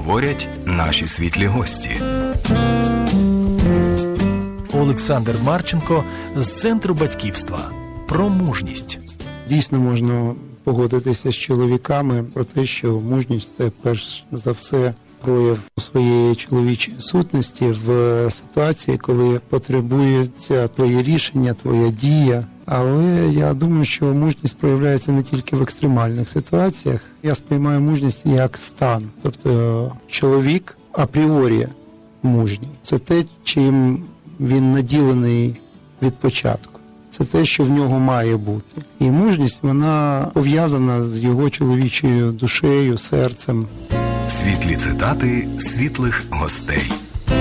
говорять наші світлі гості. Олександр Марченко з Центру батьківства. Про мужність. Дійсно можна погодитися з чоловіками про те, що мужність – це перш за все прояв своєї чоловічої сутності в ситуації, коли потребується твоє рішення, твоя дія. Але я думаю, що мужність проявляється не тільки в екстремальних ситуаціях. Я сприймаю мужність як стан. Тобто чоловік апріорі мужній. Це те, чим він наділений від початку. Це те, що в нього має бути. І мужність, вона пов'язана з його чоловічою душею, серцем. Світлі цитати світлих гостей.